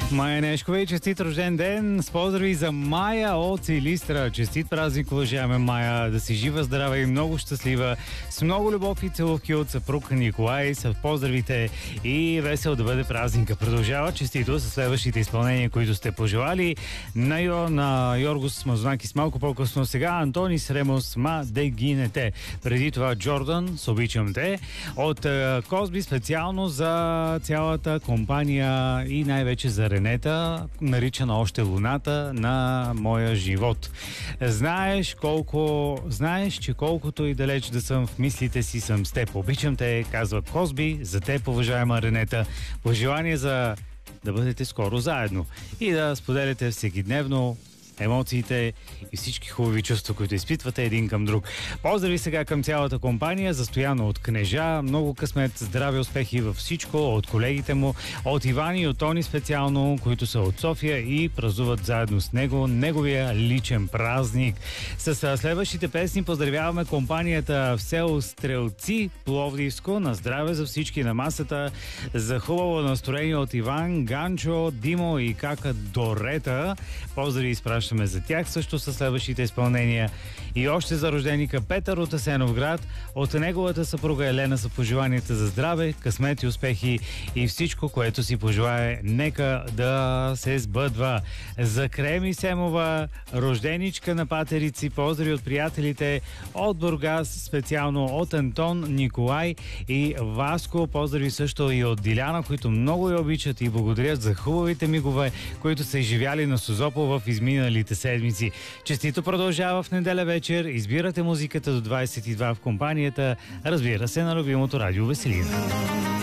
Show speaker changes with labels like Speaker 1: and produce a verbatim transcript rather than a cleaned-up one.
Speaker 1: Майя Нешкова и честит рожден ден! С поздрави за Майя от Силистра. Честит празник, уважаеме Майя! Да си жива, здрава и много щастлива. С много любов и целувки от съпруг Николай са поздравите и весел да бъде празника. Продължава честито с следващите изпълнения, които сте пожелали. На, Йо, на Йоргос Мазонакис малко по-късно сега. Антонис Ремос Ма де гинете. Преди това Джордан с Обичам те. От Козби специално за цялата компания и най-вече за Ренета, наричана още Луната на моя живот. Знаеш колко, знаеш, че колкото и далеч да съм в мислите си, съм с теб. Обичам те, казва Козби, за теб, уважаема Ренета. Пожелание за да бъдете скоро заедно и да споделяте всекидневно емоциите и всички хубави чувства, които изпитвате един към друг. Поздрави сега към цялата компания, за Стояно от Кнежа, много късмет, здраве, успехи във всичко, от колегите му, от Иван и от Тони специално, които са от София и празнуват заедно с него неговия личен празник. С следващите песни поздравяваме компанията в село Стрелци, Пловдивско, на здраве за всички на масата, за хубаво настроение от Иван, Ганчо, Димо и Кака Дорета. Поздрави изпращаме за тях също със следващите изпълнения. И още за рожденика Петър от Асеновград, от неговата съпруга Елена са пожеланията за здраве, късмет и успехи и всичко, което си пожелае, нека да се сбъдва. За Креми Семова, рожденичка на патерици, поздрави от приятелите от Бургас, специално от Антон, Николай и Васко. Поздрави също и от Диляна, които много я обичат и благодарят за хубавите мигове, които са изживяли на Созопол в изминали седмици. Честито продължава в неделя вечер. Избирате музиката до двайсет и два в компанията, разбира се, на любимото радио Веселина.